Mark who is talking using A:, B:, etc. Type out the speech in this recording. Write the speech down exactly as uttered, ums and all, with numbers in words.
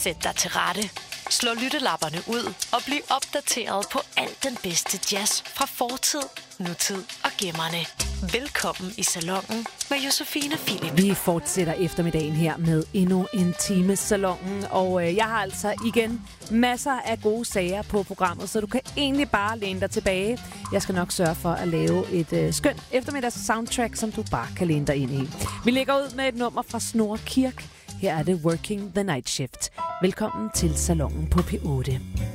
A: Sæt dig til rette. Slå lyttelapperne ud og bliv opdateret på alt den bedste jazz fra fortid, nutid og gemmerne. Velkommen i Salonen med Josefine Philip.
B: Vi fortsætter eftermiddagen her med endnu en time Salonen, og øh, jeg har altså igen masser af gode sager på programmet, så du kan egentlig bare læne dig tilbage. Jeg skal nok sørge for at lave et øh, skønt eftermiddags soundtrack, som du bare kan læne dig ind i. Vi lægger ud med et nummer fra Snorre Kirk. Her er det Working the Night Shift. Velkommen til Salonen på P otte.